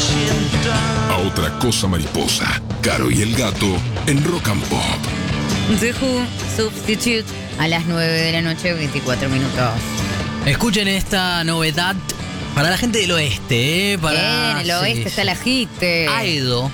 A otra cosa mariposa, Caro y el gato en Rock and Pop. The Who, Substitute, a las 9 de la noche, 24 minutos. Escuchen esta novedad para la gente del oeste, En el oeste está la gente. Aedo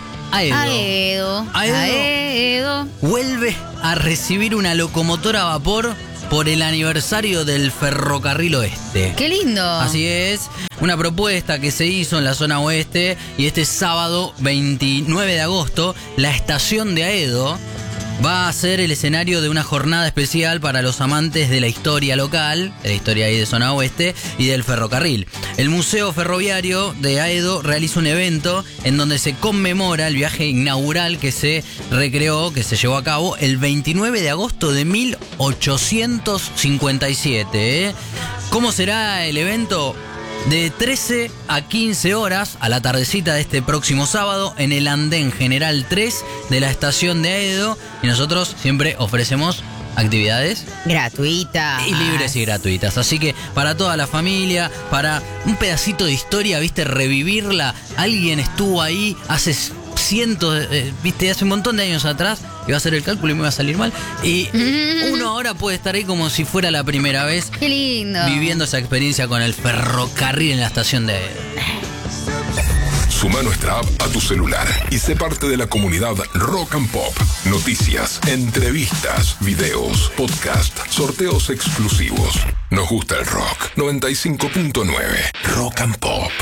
vuelve a recibir una locomotora a vapor por el aniversario del Ferrocarril Oeste. ¡Qué lindo! Así es, una propuesta que se hizo en la zona oeste y este sábado 29 de agosto la estación de Aedo va a ser el escenario de una jornada especial para los amantes de la historia local, de la historia ahí de zona oeste y del ferrocarril. El Museo Ferroviario de Aedo realiza un evento en donde se conmemora el viaje inaugural que se recreó, que se llevó a cabo el 29 de agosto de 1857. ¿Cómo será el evento? De 13 a 15 horas a la tardecita de este próximo sábado en el andén General 3 de la estación de Aedo. Y nosotros siempre ofrecemos actividades gratuitas y libres y gratuitas. Así que para toda la familia, para un pedacito de historia, viste, revivirla. Alguien estuvo ahí hace viste, hace un montón de años atrás. Iba a hacer el cálculo y me iba a salir mal. Y uno ahora puede estar ahí como si fuera la primera vez. ¡Qué lindo! Viviendo esa experiencia con el ferrocarril en la estación de Aedo. Suma nuestra app a tu celular y sé parte de la comunidad Rock and Pop. Noticias, entrevistas, videos, podcast, sorteos exclusivos. Nos gusta el rock. 95.9 Rock and Pop.